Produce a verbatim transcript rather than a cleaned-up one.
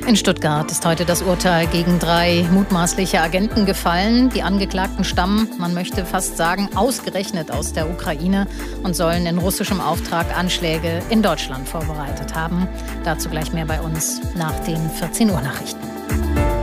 In Stuttgart ist heute das Urteil gegen drei mutmaßliche Agenten gefallen. Die Angeklagten stammen, man möchte fast sagen, ausgerechnet aus der Ukraine und sollen in russischem Auftrag Anschläge in Deutschland vorbereitet haben. Dazu gleich mehr bei uns nach den vierzehn Uhr Nachrichten.